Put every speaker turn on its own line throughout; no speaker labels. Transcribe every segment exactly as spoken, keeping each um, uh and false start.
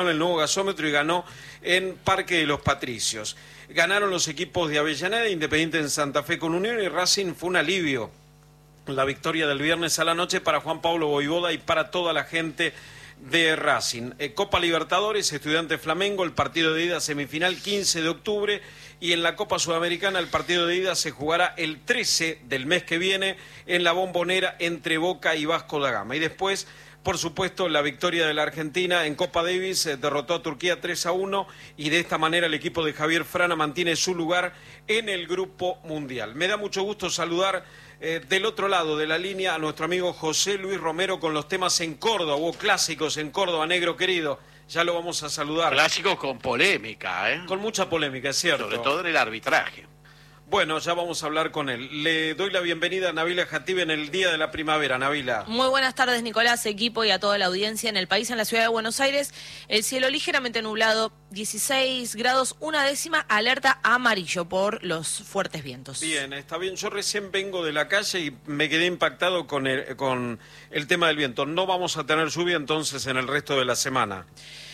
el nuevo gasómetro y ganó en Parque de los Patricios. Ganaron los equipos de Avellaneda, Independiente en Santa Fe con Unión, y Racing. Fue un alivio la victoria del viernes a la noche para Juan Pablo Vojvoda y para toda la gente de Racing. Eh, Copa Libertadores, Estudiantes Flamengo, el partido de ida semifinal quince de octubre, y en la Copa Sudamericana el partido de ida se jugará el trece del mes que viene en la Bombonera entre Boca y Vasco da Gama. Y después, por supuesto, la victoria de la Argentina en Copa Davis, eh, derrotó a Turquía tres a uno, y de esta manera el equipo de Javier Frana mantiene su lugar en el Grupo Mundial. Me da mucho gusto saludar eh, del otro lado de la línea a nuestro amigo José Luis Romero con los temas en Córdoba. Hubo clásicos en Córdoba, negro querido. Ya lo vamos a saludar.
Clásicos con polémica, ¿eh?
Con mucha polémica, es cierto.
Sobre todo en el arbitraje.
Bueno, ya vamos a hablar con él. Le doy la bienvenida a Nabila Jatib en el Día de la Primavera. Nabila.
Muy buenas tardes, Nicolás, equipo y a toda la audiencia en el país, en la ciudad de Buenos Aires. El cielo ligeramente nublado, dieciséis grados, una décima, alerta amarillo por los fuertes vientos.
Bien, está bien. Yo recién vengo de la calle y me quedé impactado con el, con el tema del viento. No vamos a tener lluvia entonces en el resto de la semana.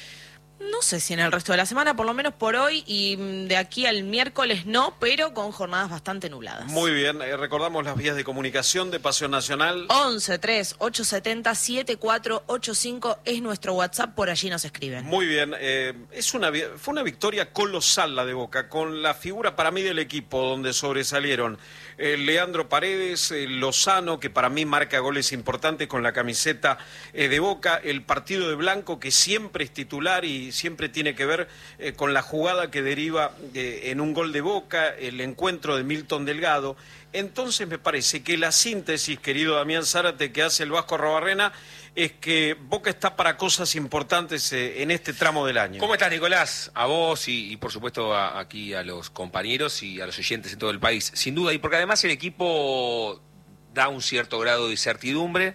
No sé si en el resto de la semana, por lo menos por hoy y de aquí al miércoles no, pero con jornadas bastante nubladas.
Muy bien, eh, recordamos las vías de comunicación de Pasión Nacional.
once, tres, ocho setenta, setenta y cuatro ochenta y cinco es nuestro WhatsApp, por allí nos escriben.
Muy bien, eh, es una, fue una victoria colosal la de Boca, con la figura para mí del equipo, donde sobresalieron eh, Leandro Paredes, eh, Lozano, que para mí marca goles importantes con la camiseta eh, de Boca, el partido de Blanco, que siempre es titular y siempre tiene que ver eh, con la jugada que deriva eh, en un gol de Boca, el encuentro de Milton Delgado. Entonces me parece que la síntesis, querido Damián Zárate, que hace el Vasco Arrobarrena, es que Boca está para cosas importantes eh, en este tramo del año.
¿Cómo estás, Nicolás? A vos y, y por supuesto a, aquí a los compañeros y a los oyentes en todo el país. Sin duda, y porque además el equipo da un cierto grado de incertidumbre,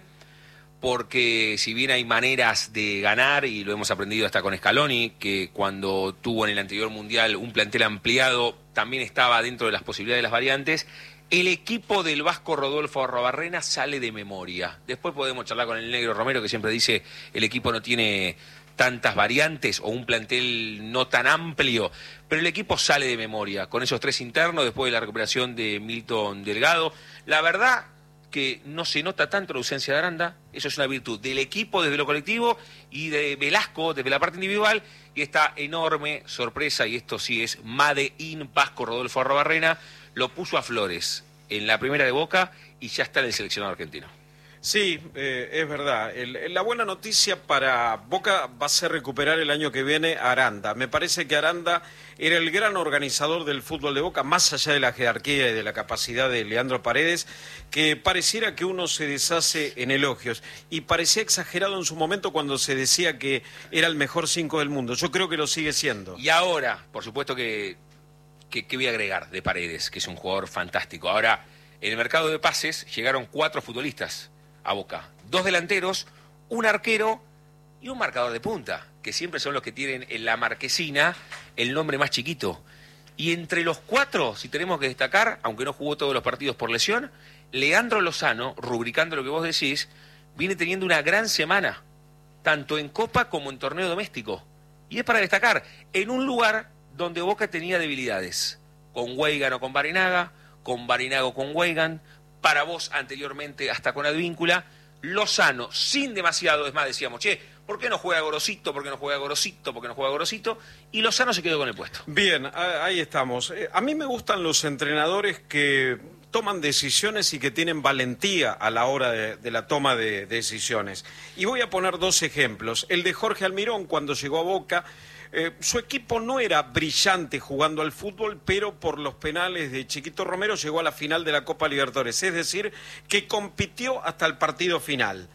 porque si bien hay maneras de ganar, y lo hemos aprendido hasta con Scaloni, que cuando tuvo en el anterior Mundial un plantel ampliado, también estaba dentro de las posibilidades de las variantes, el equipo del Vasco Rodolfo Arrobarrena sale de memoria. Después podemos charlar con el negro Romero, que siempre dice el equipo no tiene tantas variantes o un plantel no tan amplio, pero el equipo sale de memoria, con esos tres internos, después de la recuperación de Milton Delgado. La verdad que no se nota tanto la ausencia de Aranda, eso es una virtud del equipo desde lo colectivo y de Velasco desde la parte individual, y esta enorme sorpresa, y esto sí es Made in Vasco Rodolfo Arrobarrena, lo puso a Flores en la primera de Boca y ya está en el seleccionado argentino.
Sí, eh, es verdad. El, la buena noticia para Boca va a ser recuperar el año que viene a Aranda. Me parece que Aranda era el gran organizador del fútbol de Boca, más allá de la jerarquía y de la capacidad de Leandro Paredes, que pareciera que uno se deshace en elogios. Y parecía exagerado en su momento cuando se decía que era el mejor cinco del mundo. Yo creo que lo sigue siendo.
Y ahora, por supuesto que, que, que voy a agregar de Paredes, que es un jugador fantástico. Ahora, en el mercado de pases llegaron cuatro futbolistas a Boca, dos delanteros, un arquero y un marcador de punta, que siempre son los que tienen en la marquesina el nombre más chiquito. Y entre los cuatro, si tenemos que destacar, aunque no jugó todos los partidos por lesión, Leandro Lozano, rubricando lo que vos decís, viene teniendo una gran semana, tanto en Copa como en torneo doméstico. Y es para destacar, en un lugar donde Boca tenía debilidades, con Weigan o con Barinaga, con Barinaga o con Weigan, para vos anteriormente hasta con Advíncula, Lozano sin demasiado, es más, decíamos, che, ¿por qué no juega Gorosito? ¿Por qué no juega Gorosito? ¿Por qué no juega Gorosito? Y Lozano se quedó con el puesto.
Bien, ahí estamos. A mí me gustan los entrenadores que toman decisiones y que tienen valentía a la hora de, de la toma de decisiones. Y voy a poner dos ejemplos. El de Jorge Almirón, cuando llegó a Boca, Eh, su equipo no era brillante jugando al fútbol, pero por los penales de Chiquito Romero llegó a la final de la Copa Libertadores, es decir, que compitió hasta el partido final.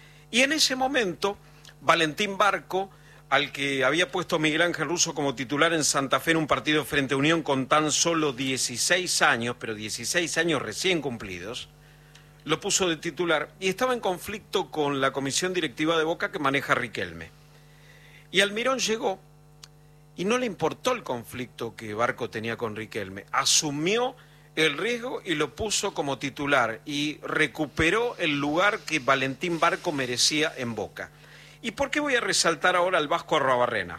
Y en ese momento, Valentín Barco, al que había puesto Miguel Ángel Russo como titular en Santa Fe en un partido frente a Unión con tan solo dieciséis años, pero dieciséis años recién cumplidos, lo puso de titular y estaba en conflicto con la comisión directiva de Boca que maneja Riquelme. Y Almirón llegó y no le importó el conflicto que Barco tenía con Riquelme. Asumió el riesgo y lo puso como titular y recuperó el lugar que Valentín Barco merecía en Boca. ¿Y por qué voy a resaltar ahora al Vasco Arruabarrena?